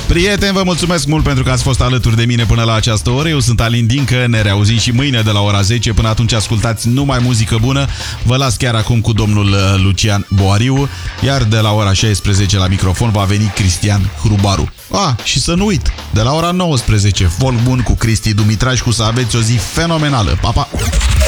Prieteni, vă mulțumesc mult pentru că ați fost alături de mine până la această oră. Eu sunt Alin Dincă, ne reauzim și mâine de la ora 10. Până atunci ascultați numai muzică bună. Vă las chiar acum cu domnul Lucian Boariu, iar de la ora 16 la microfon va veni Cristian Hrubaru. Și să nu uit, de la ora 19, folk bun cu Cristi Dumitrașcu, să aveți o zi fenomenală. Pa, pa!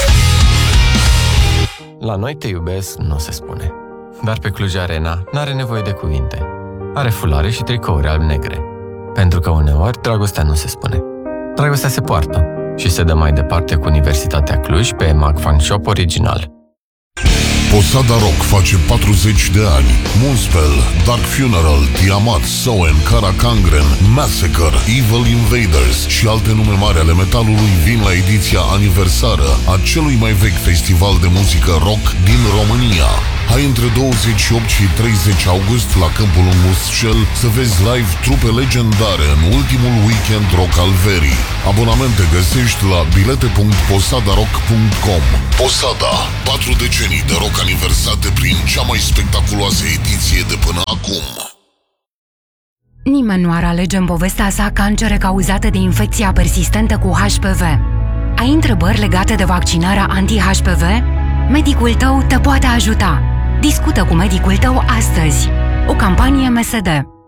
La noi te iubesc nu se spune, dar pe Cluj Arena n-are nevoie de cuvinte. Are fulare și tricouri alb-negre. Pentru că uneori dragostea nu se spune. Dragostea se poartă și se dă mai departe cu Universitatea Cluj pe EMAG Funk Shop Original. Posada Rock face 40 de ani. Moonspell, Dark Funeral, Tiamat, Soen, Cara Kangren, Massacre, Evil Invaders și alte nume mari ale metalului vin la ediția aniversară a celui mai vechi festival de muzică rock din România. Hai între 28 și 30 august la Câmpul Unguscel să vezi live trupe legendare în ultimul weekend rock al verii. Abonamente găsești la bilete.posadarock.com. Posada, 4 decenii de rock aniversate prin cea mai spectaculoasă ediție de până acum. Nimeni nu ar alege în povestea sa cancere cauzate de infecția persistentă cu HPV. Ai întrebări legate de vaccinarea anti-HPV? Medicul tău te poate ajuta. Discută cu medicul tău astăzi. O campanie MSD.